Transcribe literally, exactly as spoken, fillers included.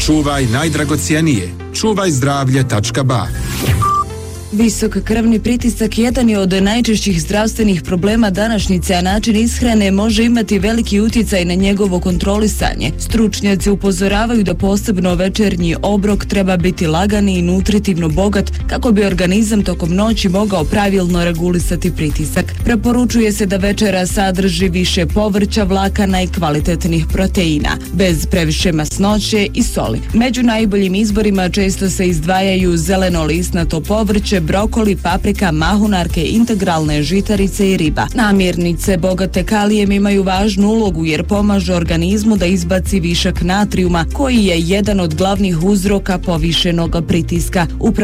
Čuvaj najdragocijenije. čuvaj zdravlje tačka ba. Visok krvni pritisak jedan je od najčešćih zdravstvenih problema današnjice, a način ishrane može imati veliki utjecaj na njegovo kontrolisanje. Stručnjaci upozoravaju da posebno večernji obrok treba biti lagani i nutritivno bogat kako bi organizam tokom noći mogao pravilno regulisati pritisak. Preporučuje se da večera sadrži više povrća, vlakana i kvalitetnih proteina, bez previše masnoće i soli. Među najboljim izborima često se izdvajaju zeleno-lisnato povrće, brokoli, paprika, mahunarke, integralne žitarice i riba. Namirnice bogate kalijem imaju važnu ulogu jer pomažu organizmu da izbaci višak natrijuma koji je jedan od glavnih uzroka povišenog pritiska. Upravo